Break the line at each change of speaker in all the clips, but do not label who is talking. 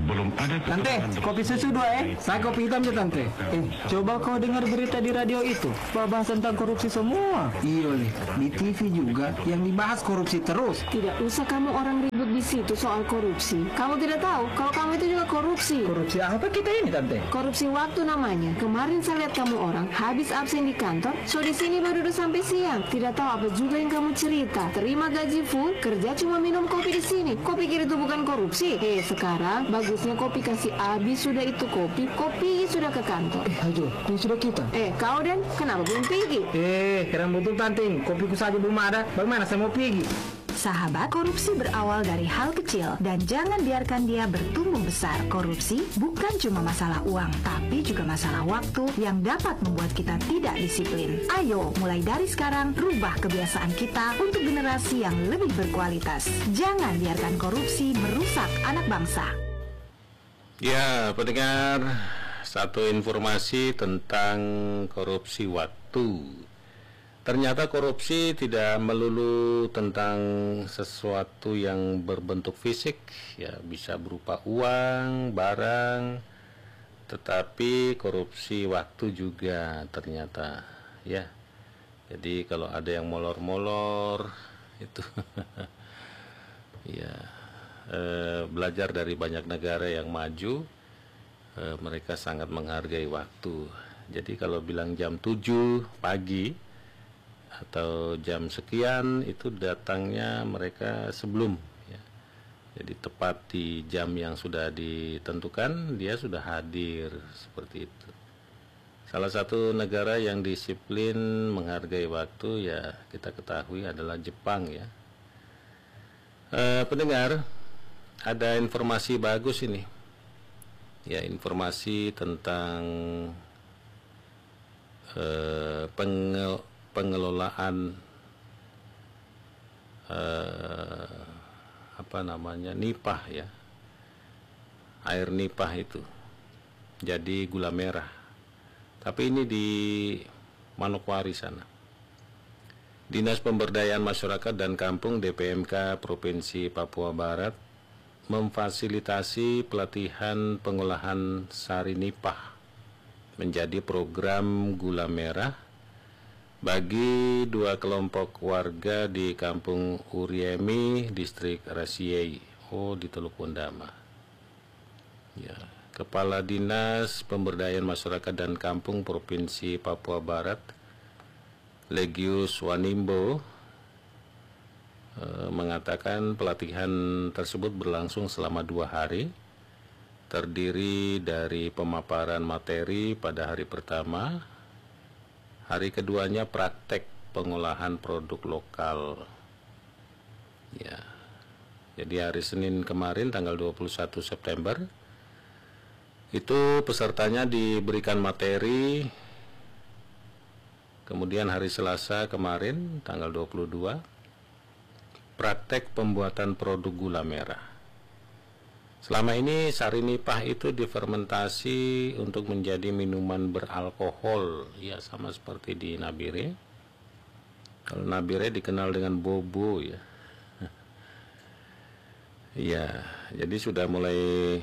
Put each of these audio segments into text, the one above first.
belum ada
Tante, kopi susu 2 Saya kopi hitam ya tante. Coba kau dengar berita di radio itu, bahas tentang korupsi semua. Iya nih, di TV juga yang dibahas korupsi terus.
Tidak usah kamu orang ribut di situ soal korupsi. Kamu tidak tahu kalau kamu itu juga korupsi.
Korupsi apa kita ini tante?
Korupsi waktu namanya. Kemarin saya lihat kamu orang habis absen di kantor, so di sini baru duduk sampai siang. Tidak tahu apa juga yang kamu cerita. Terima gaji full, kerja cuma minum kopi di sini. Kau pikir itu bukan korupsi? Sekarang bagusnya kopi kasih habis sudah itu kopi sudah ke kantor.
Ayo, ini sudah kita.
Kau Dan, kenapa belum pergi?
Keren betul tante, kopiku saja belum ada. Bagaimana saya mau pergi?
Sahabat, korupsi berawal dari hal kecil dan jangan biarkan dia bertumbuh besar. Korupsi bukan cuma masalah uang, tapi juga masalah waktu yang dapat membuat kita tidak disiplin. Ayo, mulai dari sekarang, rubah kebiasaan kita untuk generasi yang lebih berkualitas. Jangan biarkan korupsi merusak anak bangsa.
Ya, pendengar, satu informasi tentang korupsi waktu. Ternyata korupsi tidak melulu tentang sesuatu yang berbentuk fisik, ya bisa berupa uang, barang, tetapi korupsi waktu juga ternyata, ya. Jadi kalau ada yang molor-molor itu, ya, belajar dari banyak negara yang maju, mereka sangat menghargai waktu. Jadi kalau bilang jam 7 pagi atau jam sekian itu datangnya mereka sebelum, ya. Jadi tepat di jam yang sudah ditentukan dia sudah hadir, seperti itu. Salah satu negara yang disiplin menghargai waktu ya kita ketahui adalah Jepang, ya. Pendengar, ada informasi bagus ini, ya, informasi tentang pengelolaan nipah, ya, air nipah itu jadi gula merah, tapi ini di Manokwari sana. Dinas Pemberdayaan Masyarakat dan Kampung DPMK Provinsi Papua Barat memfasilitasi pelatihan pengolahan sari nipah menjadi program gula merah bagi 2 kelompok warga di Kampung Uriemi, Distrik Rasiei, di Teluk Wondama. Ya, Kepala Dinas Pemberdayaan Masyarakat dan Kampung Provinsi Papua Barat, Legius Wanimbo, mengatakan pelatihan tersebut berlangsung selama 2 hari, terdiri dari pemaparan materi pada hari pertama. Hari keduanya praktek pengolahan produk lokal. Ya. Jadi hari Senin kemarin tanggal 21 September itu pesertanya diberikan materi. Kemudian hari Selasa kemarin tanggal 22 praktek pembuatan produk gula merah. Selama ini sari nipah itu difermentasi untuk menjadi minuman beralkohol, ya, sama seperti di Nabire. Kalau Nabire dikenal dengan bobo, ya. Ya, jadi sudah mulai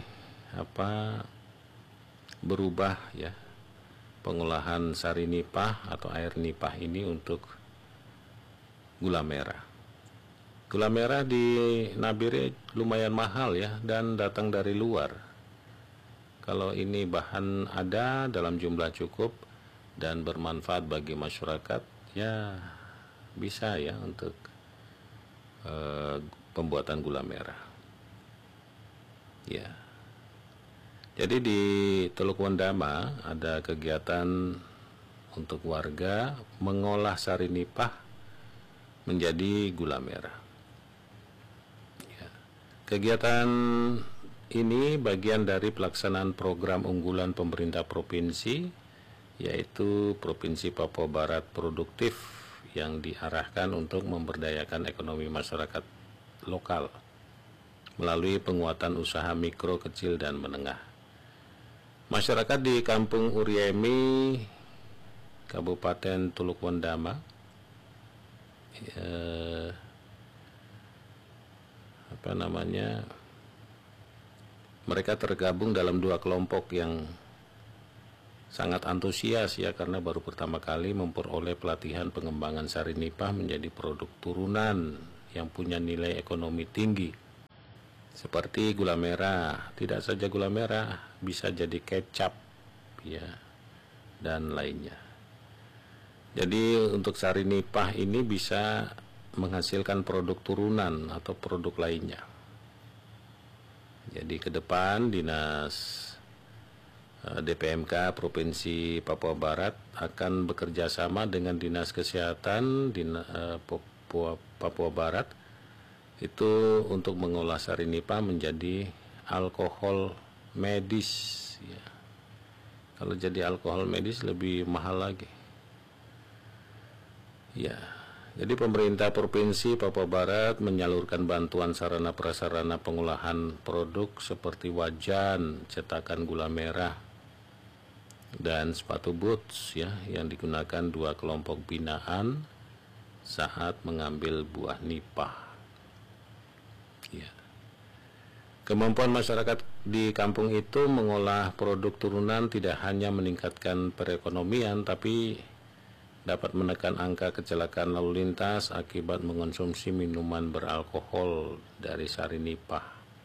berubah, ya, pengolahan sari nipah atau air nipah ini untuk gula merah. Gula merah di Nabire lumayan mahal, ya, dan datang dari luar. Kalau ini bahan ada dalam jumlah cukup dan bermanfaat bagi masyarakat, ya bisa, ya, untuk pembuatan gula merah. Ya. Jadi di Teluk Wondama ada kegiatan untuk warga mengolah sari nipah menjadi gula merah. Kegiatan ini bagian dari pelaksanaan program unggulan pemerintah provinsi, yaitu Provinsi Papua Barat Produktif, yang diarahkan untuk memberdayakan ekonomi masyarakat lokal melalui penguatan usaha mikro, kecil, dan menengah. Masyarakat di Kampung Uriemi, Kabupaten Teluk Wondama, mereka tergabung dalam 2 kelompok yang sangat antusias ya, karena baru pertama kali memperoleh pelatihan pengembangan sari nipah menjadi produk turunan yang punya nilai ekonomi tinggi. Seperti gula merah, tidak saja gula merah, bisa jadi kecap ya, dan lainnya. Jadi untuk sari nipah ini bisa menghasilkan produk turunan atau produk lainnya. Jadi ke depan Dinas DPMK Provinsi Papua Barat akan bekerja sama dengan Dinas Kesehatan Papua Barat itu untuk mengolah sari nipah menjadi alkohol medis ya. Kalau jadi alkohol medis lebih mahal lagi ya. Jadi pemerintah Provinsi Papua Barat menyalurkan bantuan sarana prasarana pengolahan produk seperti wajan cetakan gula merah dan sepatu boots ya, yang digunakan 2 kelompok binaan saat mengambil buah nipah ya. Kemampuan masyarakat di kampung itu mengolah produk turunan tidak hanya meningkatkan perekonomian, tapi dapat menekan angka kecelakaan lalu lintas akibat mengonsumsi minuman beralkohol dari sari nipah.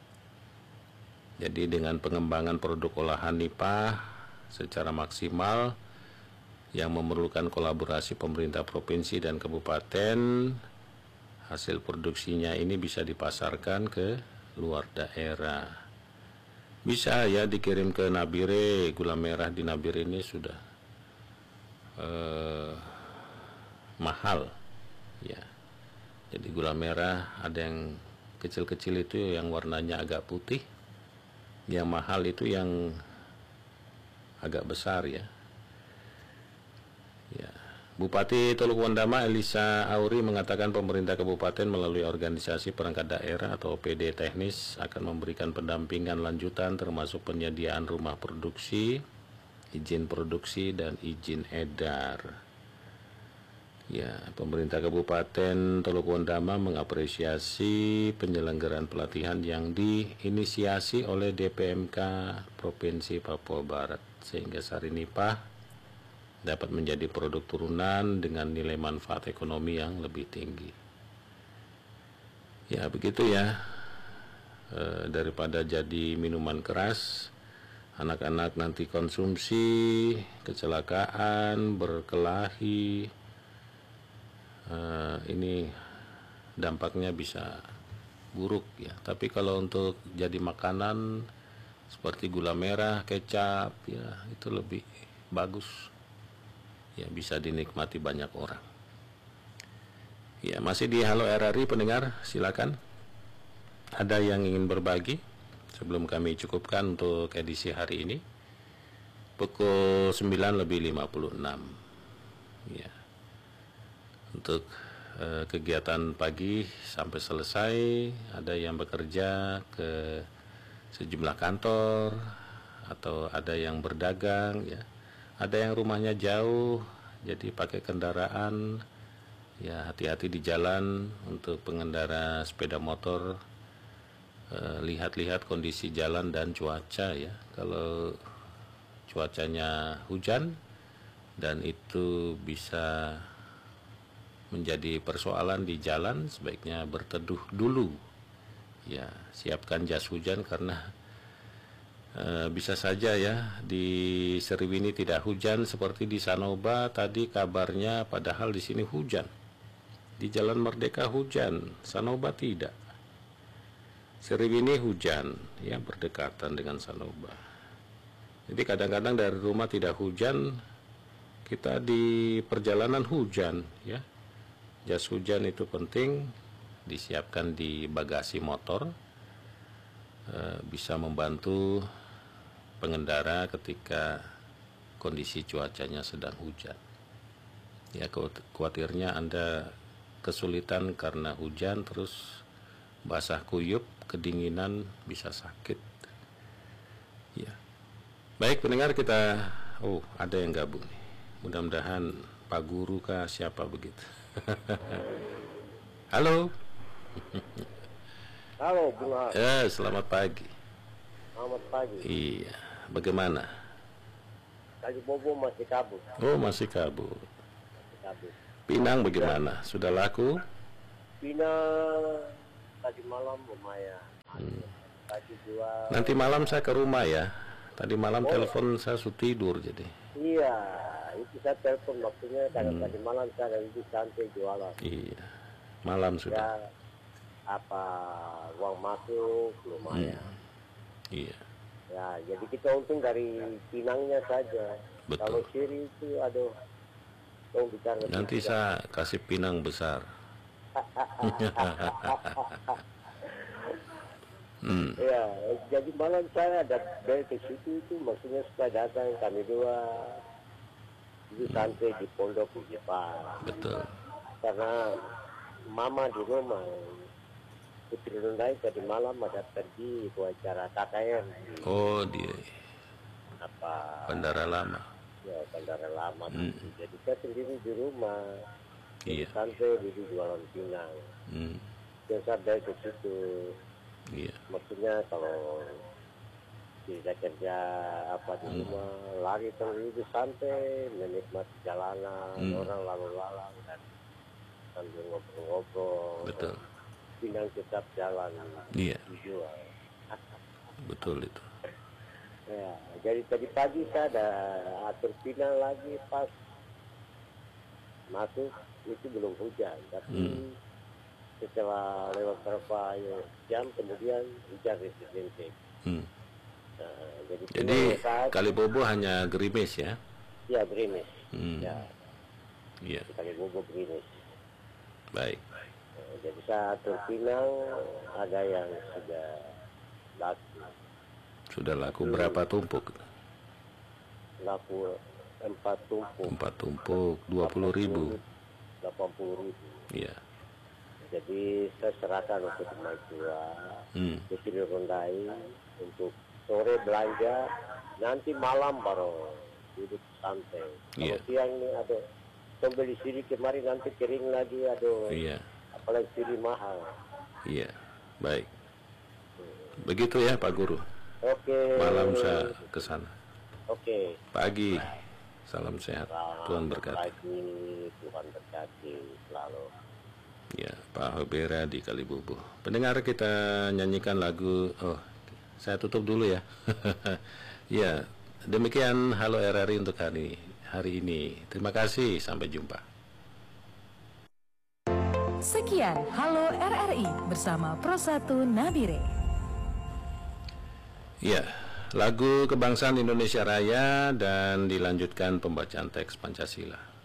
Jadi dengan pengembangan produk olahan nipah secara maksimal yang memerlukan kolaborasi pemerintah provinsi dan kabupaten, hasil produksinya ini bisa dipasarkan ke luar daerah. Bisa ya dikirim ke Nabire. Gula merah di Nabire ini sudah mahal ya. Jadi gula merah ada yang kecil-kecil itu yang warnanya agak putih, yang mahal itu yang agak besar ya. Ya. Bupati Teluk Wondama Elisa Auri mengatakan pemerintah kabupaten melalui organisasi perangkat daerah atau OPD teknis akan memberikan pendampingan lanjutan termasuk penyediaan rumah produksi, izin produksi dan izin edar. Ya, pemerintah Kabupaten Teluk Wondama mengapresiasi penyelenggaraan pelatihan yang diinisiasi oleh DPMK Provinsi Papua Barat sehingga sari nipah dapat menjadi produk turunan dengan nilai manfaat ekonomi yang lebih tinggi. Ya, begitu ya. Daripada jadi minuman keras, anak-anak nanti konsumsi, kecelakaan, berkelahi. Ini dampaknya bisa buruk ya. Tapi kalau untuk jadi makanan seperti gula merah, kecap ya, itu lebih bagus ya, bisa dinikmati banyak orang ya. Masih di Halo RRI pendengar, silakan ada yang ingin berbagi sebelum kami cukupkan untuk edisi hari ini pukul 9:56 ya. Untuk kegiatan pagi sampai selesai, ada yang bekerja ke sejumlah kantor atau ada yang berdagang ya, ada yang rumahnya jauh jadi pakai kendaraan ya, hati-hati di jalan. Untuk pengendara sepeda motor, lihat-lihat kondisi jalan dan cuaca ya. Kalau cuacanya hujan dan itu bisa menjadi persoalan di jalan, sebaiknya berteduh dulu ya. Siapkan jas hujan karena bisa saja ya di Seriwini tidak hujan seperti di Sanoba tadi kabarnya, padahal di sini hujan. Di Jalan Merdeka hujan, Sanoba tidak. Seriwini hujan ya, berdekatan dengan Sanoba. Jadi kadang-kadang dari rumah tidak hujan, kita di perjalanan hujan ya. Jas hujan itu penting disiapkan di bagasi motor, bisa membantu pengendara ketika kondisi cuacanya sedang hujan ya. Khawatirnya Anda kesulitan karena hujan terus basah kuyup, kedinginan, bisa sakit ya. Baik pendengar, kita ada yang gabung nih, mudah-mudahan Pak Guru kah siapa begitu. Halo.
Halo, Bunga.
Selamat pagi.
Selamat pagi.
Iya, bagaimana?
Kali Bobo masih kabut.
Oh, masih kabut.
Masih kabut.
Pinang bagaimana? Sudah laku?
Pinang tadi malam lumayan. Tadi jual.
Nanti malam saya ke rumah ya. Tadi malam telepon saya sudah tidur jadi.
Iya, itu saya telepon waktunya karena tadi malam saya lagi santai jualan.
Iya, malam sudah.
Ya, apa uang masuk lumayan.
Iya,
Ya, jadi kita untung dari Pinangnya saja.
Betul.
Kalau Siri itu aduh, tolong bicara.
nanti saya kasih pinang besar.
Ya, jadi malam saya ada dari ke situ itu maksudnya supaya datang kami dua itu santai di pondok di Jepang.
Betul.
Karena mama di rumah Putri Rundai tadi malam ada pergi ke acara KKN di
Oh, di
apa
Bandara Lama.
ya Bandara Lama. Jadi saya sendiri di rumah.
Iya.
Santai di jualan pinang.
Hmm.
Dan saya dari ke situ.
Iya.
Maksudnya kalau tidak kerja apa di rumah lari terus santai menikmati jalanan orang lalu lalang dan sambil ngobrol-ngobrol.
Betul.
Pinang tetap jalan
Iya.
dijual.
Betul itu.
Ya, jadi tadi pagi saya ada atur pinang lagi pas masuk itu belum hujan tapi setelah lewat beberapa jam kemudian hujan rintik.
Hmm.
Nah,
Jadi
pinang saat
kali bobo hanya gerimis ya.
ya gerimis.
Hmm.
Ya,
Iya.
kali bobo gerimis.
Baik.
Nah, jadi saat pinang ada yang sudah laku.
Sudah laku berapa tumpuk?
Laku 4 tumpuk.
4 tumpuk 20.000.
80.000.
Iya.
Jadi saya serahkan untuk kemajuan Putri Rundai untuk sore belanja, nanti malam baru duduk santai. Kalau
Iya.
siang ini ada beli siri kemarin nanti kering lagi, aduh.
Iya.
Apalagi siri mahal.
Iya. Baik. Begitu ya Pak Guru.
Oke.
Malam saya ke sana.
Oke.
Pagi. Salam sehat. Tuhan berkati.
Pagi, Tuhan berkati selalu.
Ya, Pak Hobera di Kalibubu. Pendengar, kita nyanyikan lagu. Oh, saya tutup dulu ya. Ya, demikian Halo RRI untuk hari ini. Terima kasih, sampai jumpa.
Sekian Halo RRI bersama Pro 1 Nabire.
Ya, lagu Kebangsaan Indonesia Raya dan dilanjutkan pembacaan teks Pancasila.